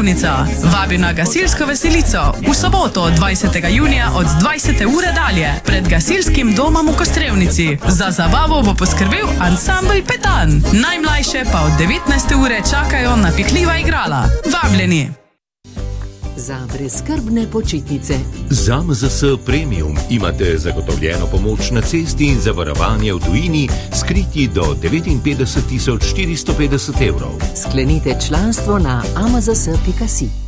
prestolnica. Vabi na gasilsko veselico v soboto 20. junija od 20. ure dalje pred gasilskim domom v Kostrevnici. Za zabavo bo poskrbel ansambl Petan. Najmlajše pa od 19. ure čakajo napihljiva igrala. Vabljeni! Za brezskrbne počitnice. Z AMZS Premium imate zagotovljeno pomoč na cesti in zavarovanje v tujini, skriti do 59 450 evrov. Sklenite članstvo na amzs.si.